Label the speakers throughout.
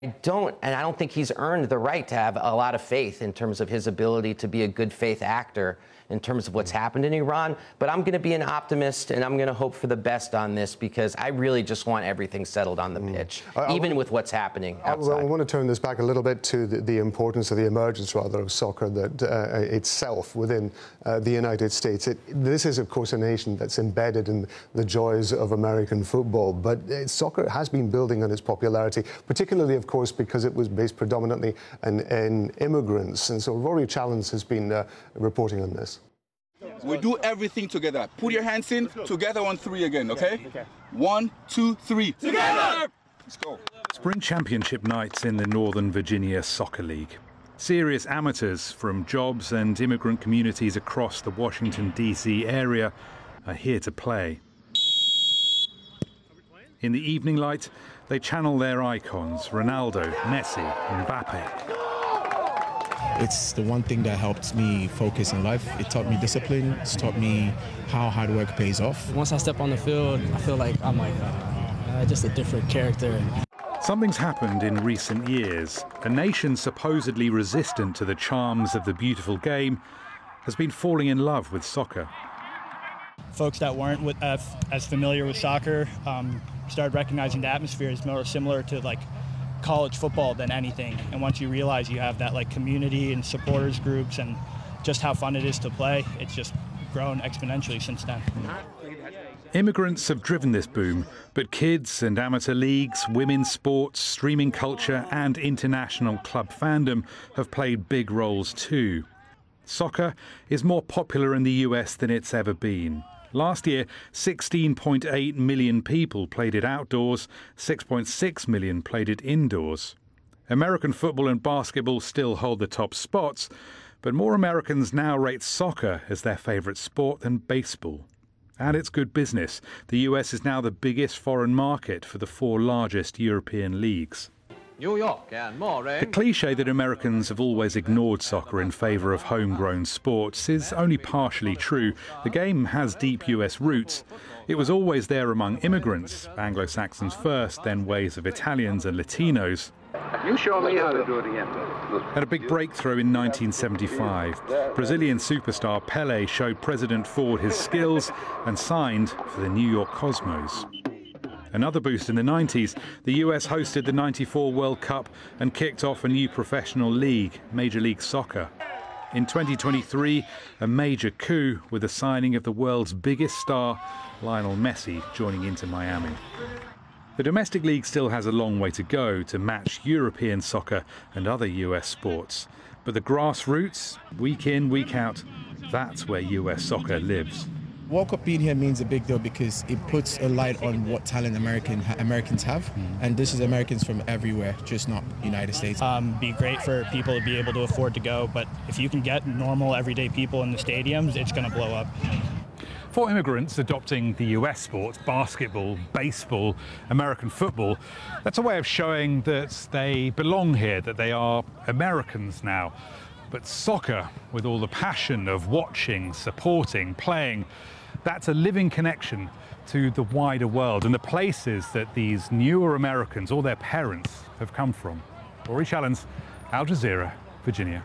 Speaker 1: I don't think he's earned the right to have a lot of faith in terms of his ability to be a good faith actor in terms of what's happened in Iran. But I'm going to be an optimist, and I'm going to hope for the best on this, because I really just want everything settled on the pitch, even with what's happening outside.
Speaker 2: I want to turn this back a little bit to the importance of the emergence, rather, of soccer that itself within the United States. This is, of course, a nation that's embedded in the joys of American football, but soccer has been building on its popularity, particularly, of course, because it was based predominantly in immigrants. And so Rory Challens has been reporting on this.
Speaker 3: We do everything together. Put your hands in, together on three again, okay? 1, 2, 3. Together! Let's go.
Speaker 4: Spring championship nights in the Northern Virginia Soccer League. Serious amateurs from jobs and immigrant communities across the Washington, D.C. area are here to play. In the evening light, they channel their icons, Ronaldo, Messi, Mbappe.
Speaker 5: It's the one thing that helped me focus in life. It taught me discipline. It's taught me how hard work pays off.
Speaker 6: Once I step on the field, I feel like I'm just a different character.
Speaker 4: Something's happened in recent years. A nation supposedly resistant to the charms of the beautiful game has been falling in love with soccer.
Speaker 7: Folks that weren't as familiar with soccer started recognizing the atmosphere is more similar to like college football than anything. And once you realize you have that like community and supporters groups and just how fun it is to play, it's just grown exponentially since then.
Speaker 4: Immigrants have driven this boom, but kids and amateur leagues, women's sports, streaming culture and international club fandom have played big roles too. Soccer is more popular in the US than it's ever been. Last year, 16.8 million people played it outdoors, 6.6 million played it indoors. American football and basketball still hold the top spots, but more Americans now rate soccer as their favourite sport than baseball. And it's good business. The US is now the biggest foreign market for the 4 largest European leagues.
Speaker 8: New York and more rain.
Speaker 4: The cliché that Americans have always ignored soccer in favour of homegrown sports is only partially true. The game has deep US roots. It was always there among immigrants, Anglo-Saxons first, then waves of Italians and Latinos.
Speaker 8: You show me how to do it again.
Speaker 4: At a big breakthrough in 1975, Brazilian superstar Pelé showed President Ford his skills and signed for the New York Cosmos. Another boost in the 90s, the US hosted the '94 World Cup and kicked off a new professional league, Major League Soccer. In 2023, a major coup with the signing of the world's biggest star, Lionel Messi, joining Inter Miami. The domestic league still has a long way to go to match European soccer and other US sports. But the grassroots, week in, week out, that's where US soccer lives.
Speaker 5: World Cup being here means a big deal because it puts a light on what talent Americans have, and this is Americans from everywhere, just not United States.
Speaker 7: Be great for people to be able to afford to go, but if you can get normal everyday people in the stadiums, it's going to blow up.
Speaker 4: For immigrants adopting the US sports, basketball, baseball, American football, that's a way of showing that they belong here, that they are Americans now. But soccer, with all the passion of watching, supporting, playing, that's a living connection to the wider world and the places that these newer Americans or their parents have come from. Rory Challens, Al Jazeera, Virginia.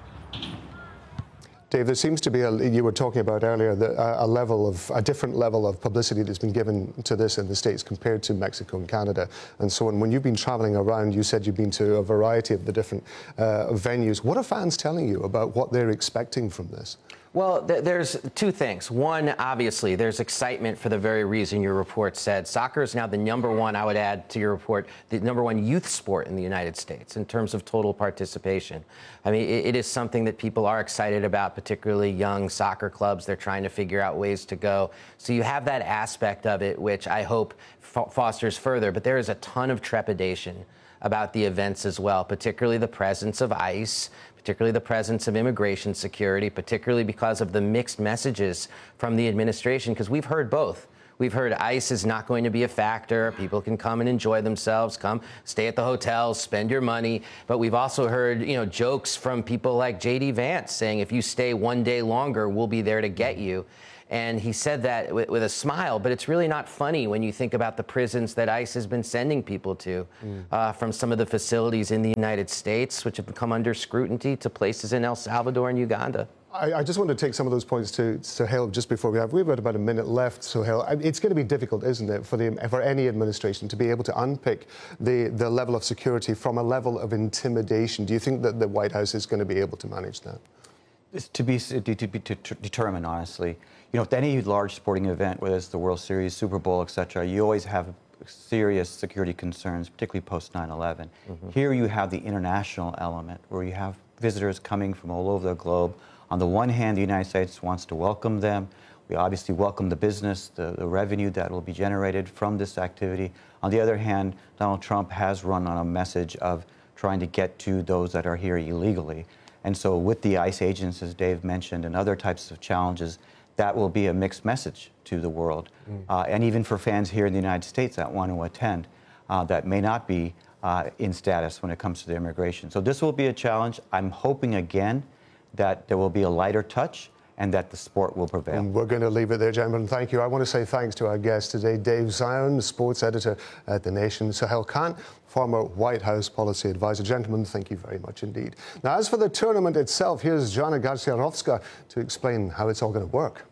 Speaker 2: Dave, there seems to be, you were talking about earlier, a different level of publicity that's been given to this in the States compared to Mexico and Canada and so on. When you've been travelling around, you said you've been to a variety of the different venues. What are fans telling you about what they're expecting from this?
Speaker 1: Well, there's 2 things. One, obviously, there's excitement for the very reason your report said. Soccer is now the #1, I would add to your report, the #1 youth sport in the United States in terms of total participation. I mean, it is something that people are excited about, particularly young soccer clubs. They're trying to figure out ways to go. So you have that aspect of it, which I hope fosters further. But there is a ton of trepidation about the events as well, particularly the presence of ICE, particularly the presence of immigration security, particularly because of the mixed messages from the administration, because we've heard both. We've heard ICE is not going to be a factor. People can come and enjoy themselves, come stay at the hotels, spend your money. But we've also heard, jokes from people like J.D. Vance saying, if you stay one day longer, we'll be there to get you. And he said that with a smile, but it's really not funny when you think about the prisons that ICE has been sending people to, from some of the facilities in the United States, which have come under scrutiny, to places in El Salvador and Uganda.
Speaker 2: I just want to take some of those points to Sohail just before we've got about a minute left. Sohail, it's going to be difficult, isn't it, for any administration to be able to unpick the level of security from a level of intimidation. Do you think that the White House is going to be able to manage that?
Speaker 9: It's to be determined, honestly. You know, with any large sporting event, whether it's the World Series, Super Bowl, etc., you always have serious security concerns, particularly post 9/11. Here you have the international element, where you have visitors coming from all over the globe. On the one hand, the United States wants to welcome them. We obviously welcome the business, the revenue that will be generated from this activity. On the other hand, Donald Trump has run on a message of trying to get to those that are here illegally. And so with the ICE agents, as Dave mentioned, and other types of challenges, that will be a mixed message to the world. And even for fans here in the United States that want to attend, that may not be in status when it comes to their immigration. So this will be a challenge. I'm hoping again that there will be a lighter touch and that the sport will prevail.
Speaker 2: And we're going to leave it there, gentlemen. Thank you. I want to say thanks to our guest today, Dave Zion, sports editor at The Nation, Sohail Khan, former White House policy advisor. Gentlemen, thank you very much indeed. Now, as for the tournament itself, here's Joanna Garcia-Rowska to explain how it's all going to work.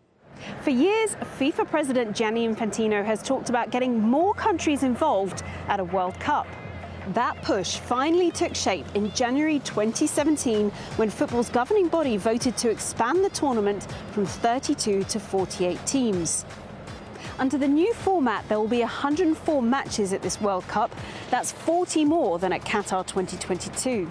Speaker 10: For years, FIFA President Gianni Infantino has talked about getting more countries involved at a World Cup. That push finally took shape in January 2017 when football's governing body voted to expand the tournament from 32 to 48 teams. Under the new format, there will be 104 matches at this World Cup. That's 40 more than at Qatar 2022.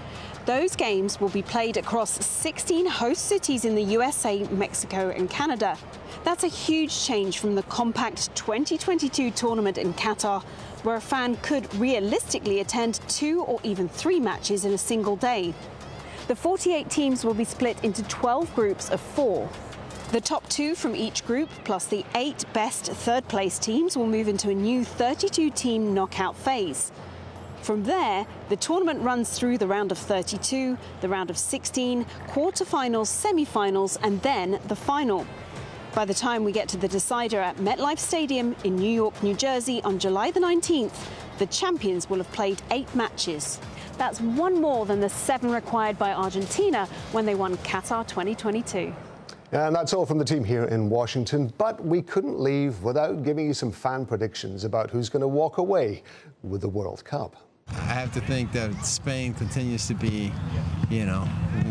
Speaker 10: Those games will be played across 16 host cities in the USA, Mexico and Canada. That's a huge change from the compact 2022 tournament in Qatar, where a fan could realistically attend 2 or even 3 matches in a single day. The 48 teams will be split into 12 groups of 4. The top 2 from each group, plus the 8 best third-place teams, will move into a new 32-team knockout phase. From there, the tournament runs through the round of 32, the round of 16, quarterfinals, semi-finals, and then the final. By the time we get to the decider at MetLife Stadium in New York, New Jersey on July the 19th, the champions will have played 8 matches. That's 1 more than the 7 required by Argentina when they won Qatar 2022.
Speaker 2: And that's all from the team here in Washington, but we couldn't leave without giving you some fan predictions about who's going to walk away with the World Cup.
Speaker 5: I have to think that Spain continues to be, you know,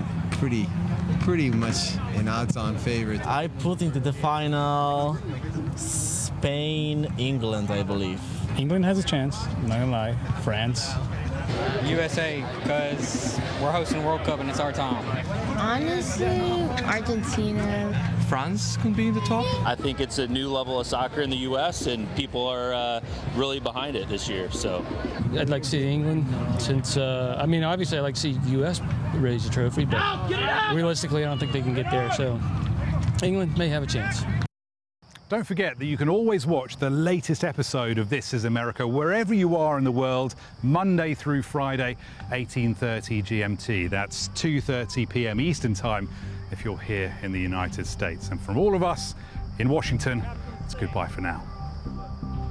Speaker 5: pretty much an odds-on favorite.
Speaker 6: I put into the final Spain, England, I believe.
Speaker 7: England has a chance, I'm not gonna lie. France.
Speaker 11: USA, because we're hosting World Cup and it's our time.
Speaker 12: Honestly, Argentina.
Speaker 11: France can be in the top.
Speaker 13: I think it's a new level of soccer in the U.S. and people are really behind it this year. So
Speaker 14: I'd like to see England, since I mean, obviously I'd like to see U.S. raise the trophy, but realistically I don't think they can get there. So England may have a chance.
Speaker 4: Don't forget that you can always watch the latest episode of This Is America wherever you are in the world, Monday through Friday, 18:30 GMT. That's 2:30 p.m. Eastern Time if you're here in the United States. And from all of us in Washington, it's goodbye for now.